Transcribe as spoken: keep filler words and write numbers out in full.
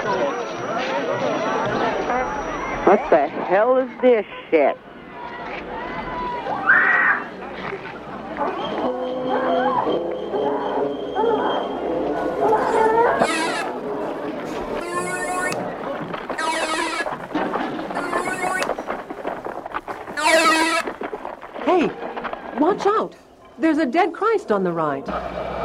What the hell is this shit? Hey, watch out. There's a dead Christ on the right.